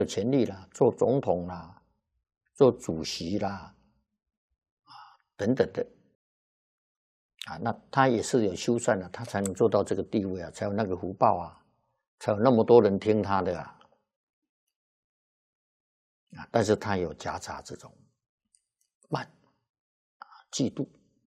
有权利啦，做总统啦，做主席啦，等等的。那他也是有修善他才能做到这个地位才有那个福报才有那么多人听他的但是他有夹杂这种慢嫉妒。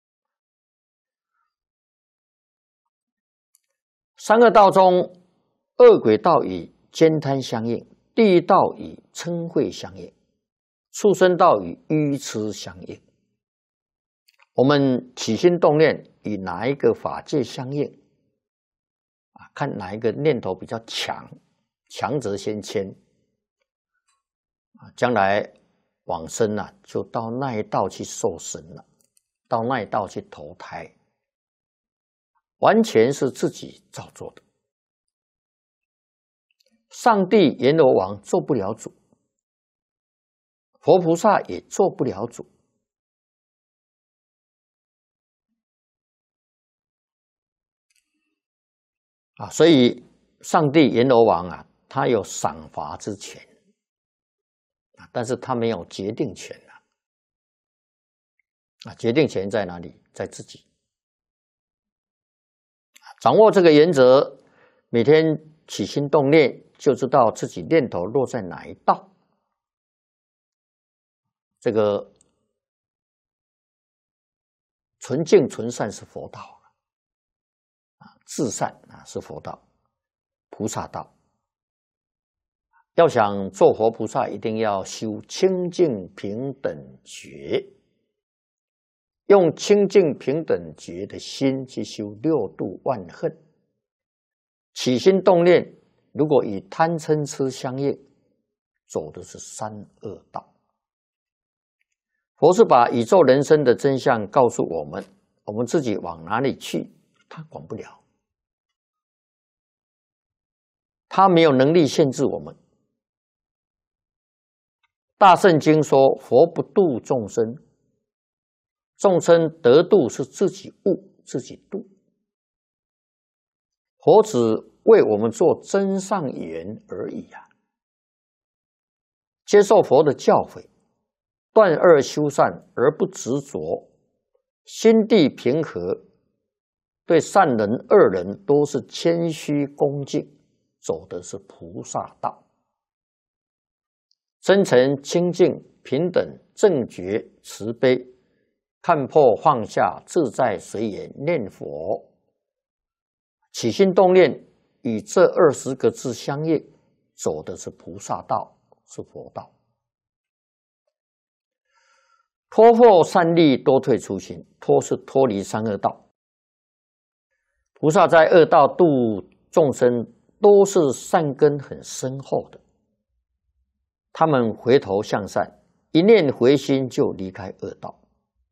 三恶道中，恶鬼道与悭贪相应，地狱道与嗔恚相应，畜生道与愚痴相应。我们起心动念与哪一个法界相应看哪一个念头比较强，强则先迁将来往生就到那一道去受生了，到那一道去投胎，完全是自己造作的。上帝阎罗王做不了主，佛菩萨也做不了主。所以上帝阎罗王他有赏罚之权但是他没有决定权决定权在哪里？在自己。掌握这个原则，每天起心动念，就知道自己念头落在哪一道。这个纯净纯善是佛道至善是佛道，菩萨道。要想做活菩萨，一定要修清净平等觉，用清净平等觉的心去修六度万恨。起心动念，如果与贪嗔痴相应，走的是三恶道。佛是把宇宙人生的真相告诉我们，我们自己往哪里去，他管不了。他没有能力限制我们。大圣经说，佛不度众生，众生得度是自己悟自己度。佛只为我们做真上缘而已接受佛的教诲，断恶修善而不执着，心地平和，对善人恶人都是谦虚恭敬，走的是菩萨道。真诚清净平等正觉慈悲，看破放下自在随缘念佛，起心动念与这20个字相应，走的是菩萨道，是佛道。脱获善利，多退初心。脱是脱离三恶道。菩萨在恶道度众生，都是善根很深厚的。他们回头向善，一念回心就离开恶道。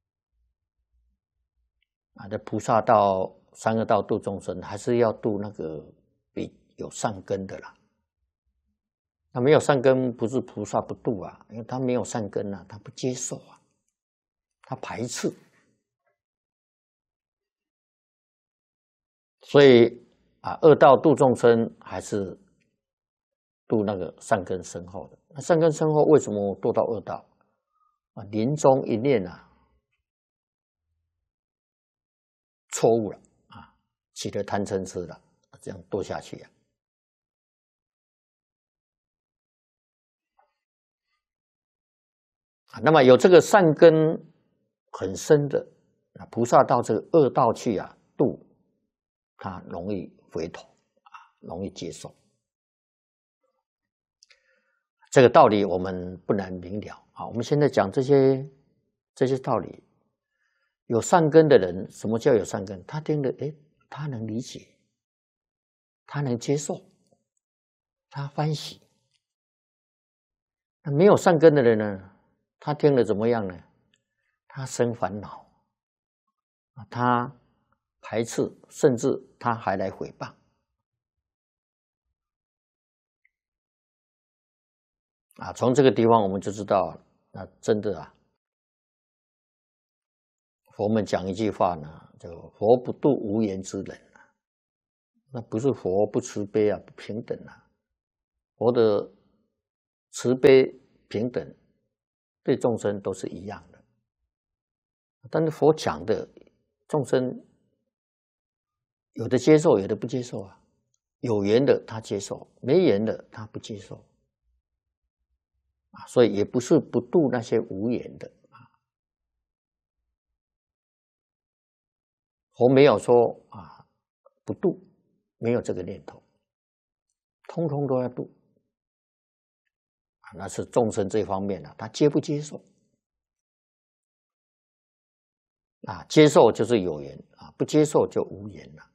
这菩萨道、三恶道度众生，还是要度那个比有善根的啦。那没有善根，不是菩萨不度因为他没有善根他不接受他排斥。所以恶道度众生，还是度那个善根深厚的。那善根深厚，为什么堕到恶道？临终一念错误了起了贪嗔痴了，这样堕下去那么有这个善根很深的菩萨到这个恶道去度，他容易回头容易接受。这个道理我们不难明了我们现在讲这些道理，有善根的人，什么叫有善根？他听了他能理解，他能接受，他欢喜。那没有善根的人呢，他听了怎么样呢？他生烦恼他排斥，甚至他还来诽谤从这个地方我们就知道，那真的佛们讲一句话呢，叫佛不度无缘之人那不是佛不慈悲不平等佛的慈悲平等，对众生都是一样的。但是佛讲的众生，有的接受，有的不接受啊。有缘的他接受，没缘的他不接受啊。所以也不是不度那些无缘的啊。佛没有说啊不度，没有这个念头，通通都要度啊。那是众生这方面啊，他接不接受啊？接受就是有缘啊，不接受就无缘了。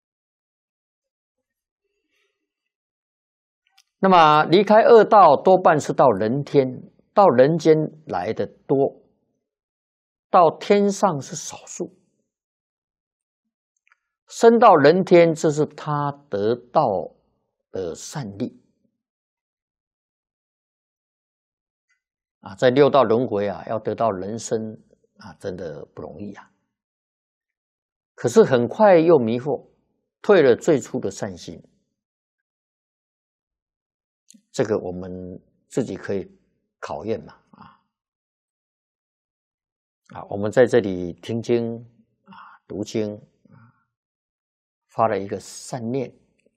那么离开恶道，多半是到人天，到人间来的多，到天上是少数。升到人天，这是他得到的善利啊，在六道轮回啊，要得到人生啊，真的不容易啊。可是很快又迷惑，退了最初的善心。这个我们自己可以考验嘛啊！我们在这里听经啊，读经啊，发了一个善念。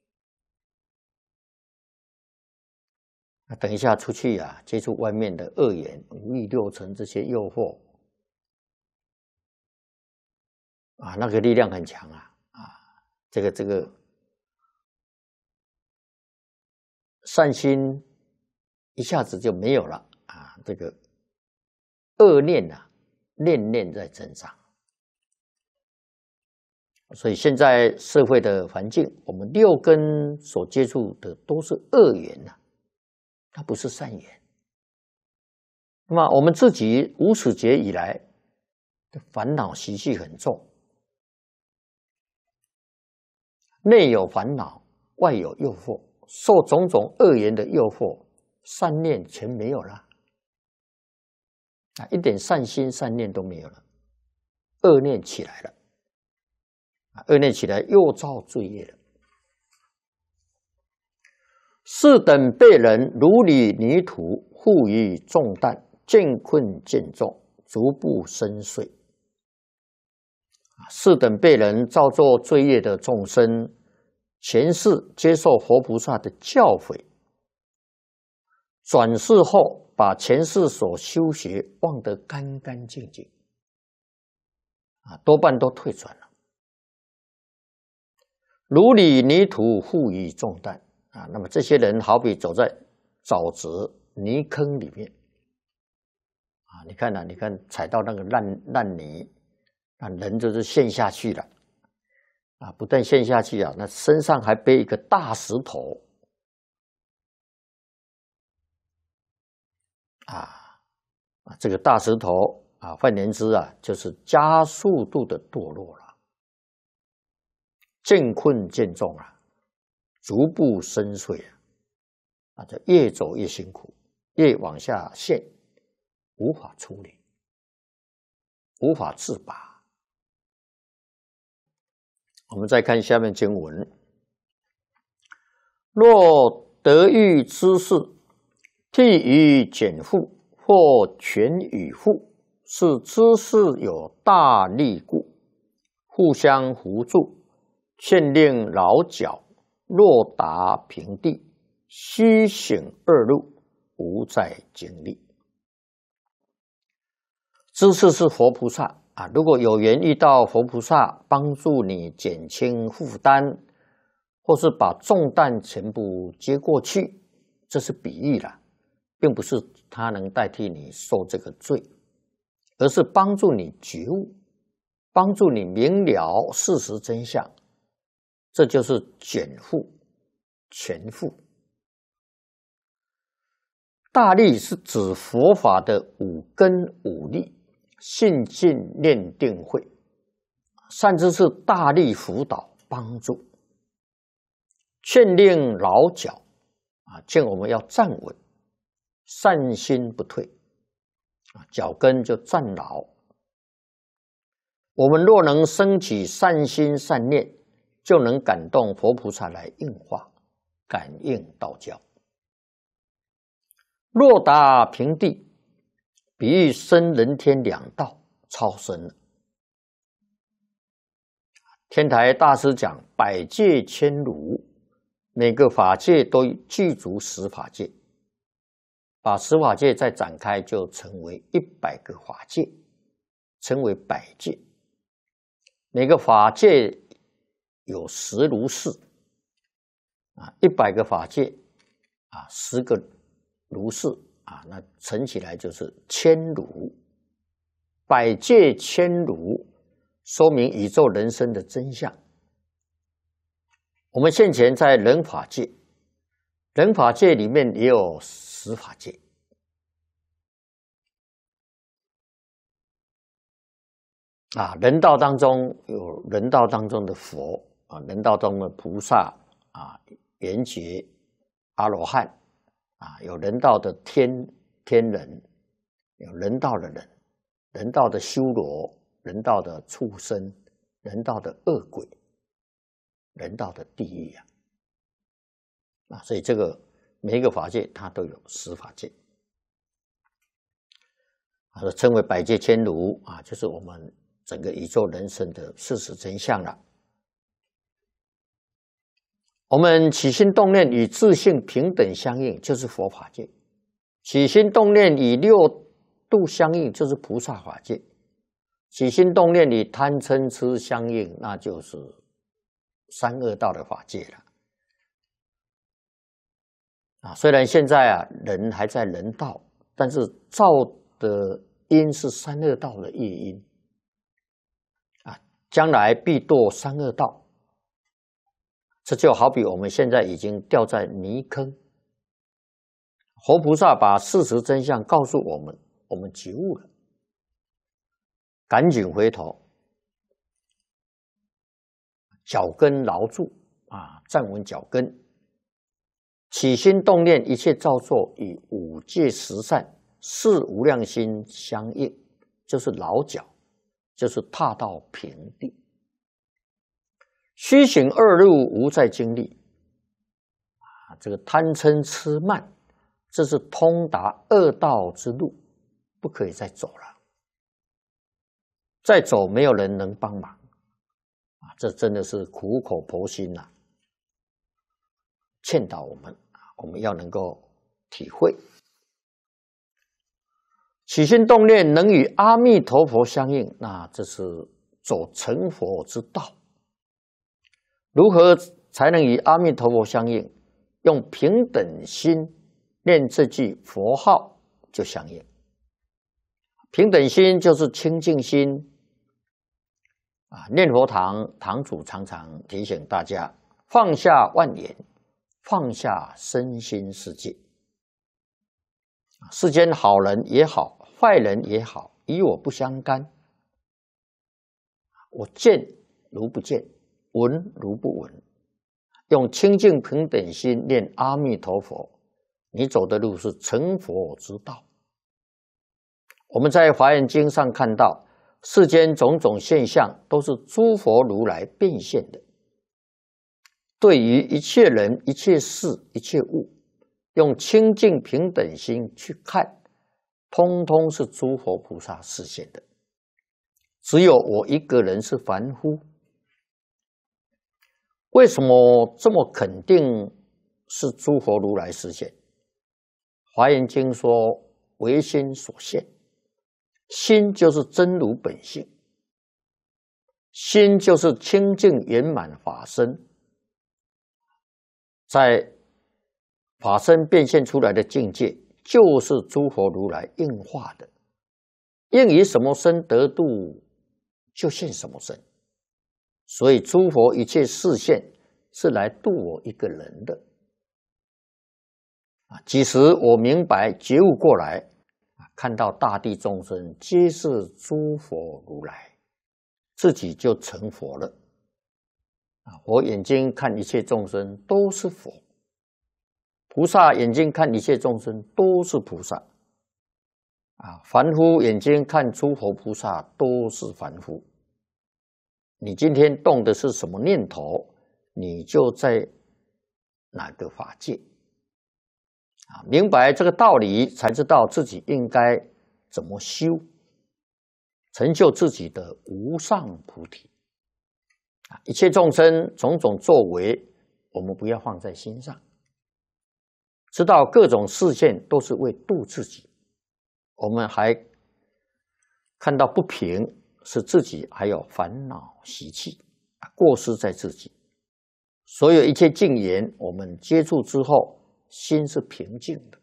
等一下出去啊，接触外面的恶缘、五欲六尘这些诱惑啊，那个力量很强啊！这个善心一下子就没有了啊！这个恶念啊，念念在增长。所以现在社会的环境，我们六根所接触的都是恶缘啊，它不是善缘。那么我们自己无始劫以来的烦恼习气很重，内有烦恼，外有诱惑，受种种恶缘的诱惑，善念全没有了啊，一点善心善念都没有了，恶念起来了啊，恶念起来又造罪业了。是等辈人如履泥土，负于重担，见困见重，逐步深邃。是等辈人造作罪业的众生，前世接受活菩萨的教诲，转世后把前世所修学忘得干干净净啊，多半都退转了。如履泥土，负于重担啊，那么这些人好比走在沼泽泥坑里面啊，你看你看踩到那个烂泥，那人就是陷下去了啊！不但陷下去啊，那身上还背一个大石头这个大石头啊，换言之啊，就是加速度的堕落了，见困见重啊，逐步深邃啊，就越走越辛苦，越往下陷，无法处理，无法自拔。我们再看下面经文：若得遇知识，替于减负，或全与负，是知识有大利故，互相扶助，劝令老脚，若达平地，须行二路，无再经历。知识是佛菩萨啊，如果有缘遇到佛菩萨，帮助你减轻负担，或是把重担全部接过去，这是比喻啦，并不是他能代替你受这个罪，而是帮助你觉悟，帮助你明了事实真相，这就是减负、全负。大利是指佛法的五根五力，信进念定慧，善知识大力辅导帮助，劝令老脚啊，劝我们要站稳，善心不退啊，脚跟就站牢。我们若能升起善心善念，就能感动佛菩萨来应化，感应道教。 若达平地，比喻生人天两道超生了。天台大师讲百界千如，每个法界都具足十法界，把十法界再展开，就成为100个法界，称为百界。每个法界有10如是，100个法界10个如是那乘起来就是1000如。百界千如，说明宇宙人生的真相。我们现前在人法界，人法界里面也有十法界。人道当中有人道当中的佛人道中的菩萨圆觉、阿罗汉有人道的天人，有人道的人，人道的修罗，人道的畜生，人道的恶鬼，人道的地狱所以这个每一个法界它都有十法界，称为百界千如就是我们整个宇宙人生的事实真相了。我们起心动念与自性平等相应，就是佛法界；起心动念与6度相应，就是菩萨法界；起心动念与贪嗔痴相应，那就是三恶道的法界了。虽然现在人还在人道，但是造的因是三恶道的业因将来必堕三恶道。这就好比我们现在已经掉在泥坑，活菩萨把事实真相告诉我们，我们觉悟了，赶紧回头，脚跟牢住站稳脚跟，起心动念一切造作与5界十善四无量心相应，就是牢脚，就是踏到平地。虚行二路无再经历这个贪嗔痴慢，这是通达恶道之路，不可以再走了。再走没有人能帮忙这真的是苦口婆心劝导我们，我们要能够体会。起心动念能与阿弥陀佛相应，那这是走成佛之道。如何才能与阿弥陀佛相应？用平等心念这句佛号就相应。平等心就是清净心念佛堂主常常提醒大家，放下万缘，放下身心世界。世间好人也好，坏人也好，与我不相干。我见如不见，闻如不闻，用清净平等心念阿弥陀佛，你走的路是成佛之道。我们在华严经上看到，世间种种现象都是诸佛如来变现的。对于一切人、一切事、一切物，用清净平等心去看，通通是诸佛菩萨示现的。只有我一个人是凡夫。为什么这么肯定是诸佛如来示现？华严经说唯心所现，心就是真如本性，心就是清净圆满法身，在法身变现出来的境界，就是诸佛如来应化的，应以什么身得度，就现什么身。所以诸佛一切示现是来度我一个人的即使我明白觉悟过来，看到大地众生皆是诸佛如来，自己就成佛了我眼睛看一切众生都是佛，菩萨眼睛看一切众生都是菩萨凡夫眼睛看诸佛菩萨都是凡夫。你今天动的是什么念头，你就在哪个法界明白这个道理，才知道自己应该怎么修，成就自己的无上菩提。一切众生种种作为，我们不要放在心上，知道各种事件都是为度自己。我们还看到不平，是自己还有烦恼习气，过失在自己。所有一切境缘，我们接触之后，心是平静的。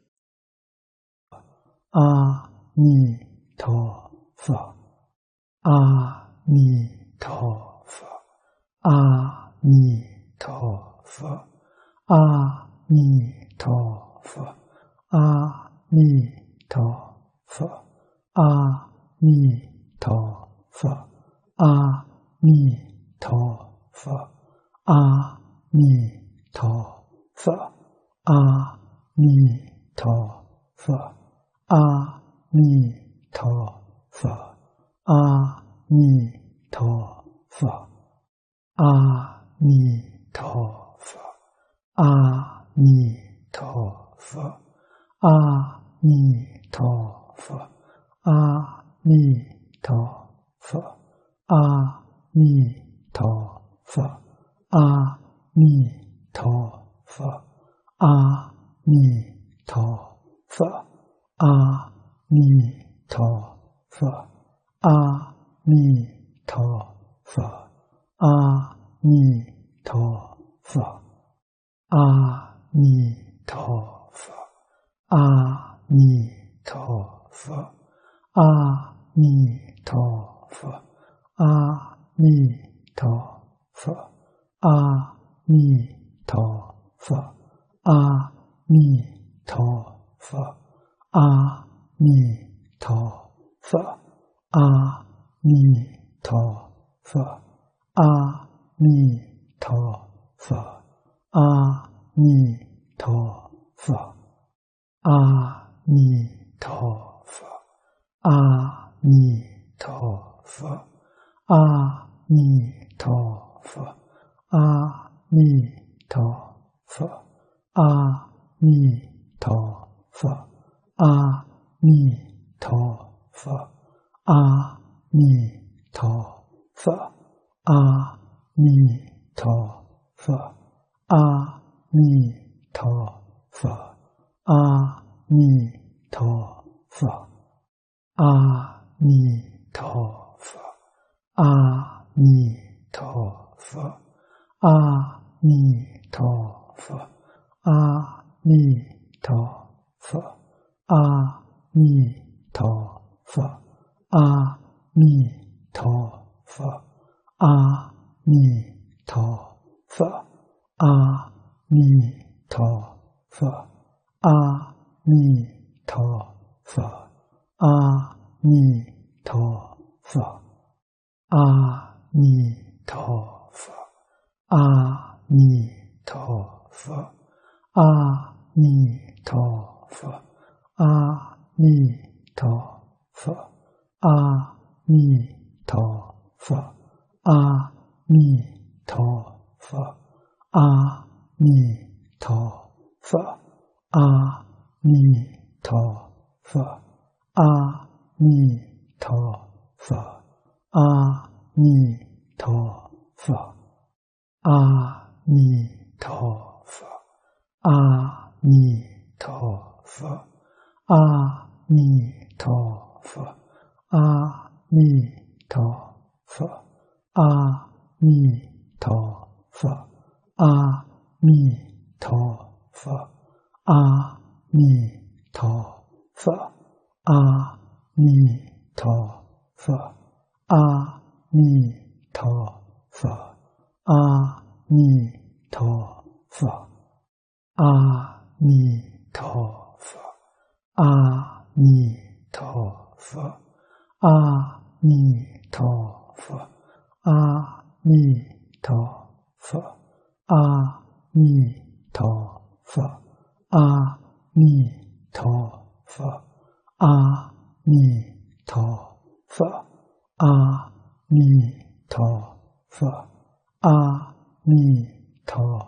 阿弥陀佛，阿弥陀佛，阿弥陀佛，阿弥陀佛，阿弥陀佛，阿弥陀佛，阿弥陀佛，阿弥陀佛，阿弥陀佛。阿弥陀佛，阿弥陀佛，阿弥陀佛，阿弥陀佛，阿弥陀佛，阿弥陀佛，阿弥陀佛，阿弥陀佛，阿弥陀佛。阿弥陀佛，阿弥陀佛，阿弥陀佛，阿弥陀佛，阿弥陀佛，阿弥陀佛，阿弥陀佛，阿弥陀佛，阿弥陀佛。阿弥陀佛，阿弥陀佛，阿弥陀佛，阿弥陀佛，阿弥陀佛，阿弥陀佛，阿弥陀佛，阿弥陀佛，阿弥陀佛。阿弥陀佛，阿弥陀佛，阿弥陀佛，阿弥陀佛，阿弥陀佛，阿弥陀佛，阿弥陀佛，阿弥陀佛，阿弥陀佛。阿弥陀佛，阿弥陀佛，阿弥陀佛，阿弥陀佛，阿弥陀佛，阿弥陀佛，阿弥陀佛，阿弥陀佛，阿弥陀佛。阿弥陀佛，阿弥陀佛，阿弥陀佛，阿弥陀佛，阿弥陀佛，阿弥陀佛，阿弥陀佛，阿弥陀佛，阿弥陀佛。阿弥陀佛，阿弥陀佛，阿弥陀佛，阿弥陀佛，阿弥陀佛，阿弥陀佛，阿弥陀佛，阿弥陀佛，阿弥陀佛。阿弥陀佛，阿弥陀佛，阿弥陀佛，阿弥陀佛，阿弥陀佛，阿弥陀佛，阿弥陀佛，阿弥陀